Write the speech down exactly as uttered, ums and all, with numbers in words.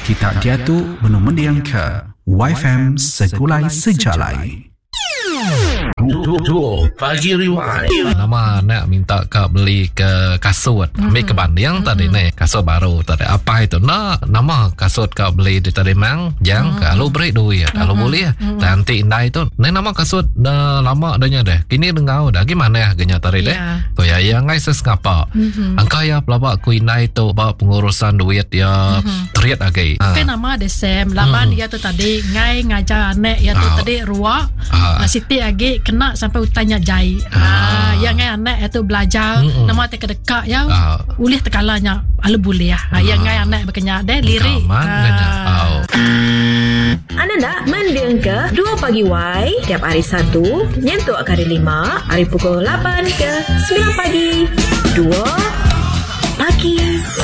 Kita dia tu menu mendiang ke Y F M Segulai Sejalai. Pagi Rewind. Nama nak minta kau beli ke kasut. Ambil ke banding tadi ni kasut baru tadi. Apa itu? Nah, nama kasut kau beli di tadi mang. Yang kalau beri duit, kalau boleh nanti indah itu. Ni nama kasut dah lama adanya deh. Kini dengau dah gimana ya genya tadi deh. Kau ya yang ngai sesngapa. Angka ya pelaba ku indah itu bawa pengurusan duit ya teriak lagi. Kan nama desem laban dia tu tadi ngai ngajar anak ya tu tadi ruak. Siti lagi kena sampai utanya jai. Ah, yang ngai anak itu belajar mm-mm. nama teka dekat ya. Uh. Ulih tekalanya ala boleh ya. Uh. Yang ngai anak berkenya deh lirik. Ah. Anda nak mendengar ke dua pagi Y tiap hari Sabtu nyentuk ke hari lima, hari pukul lapan ke sembilan pagi. dua pagi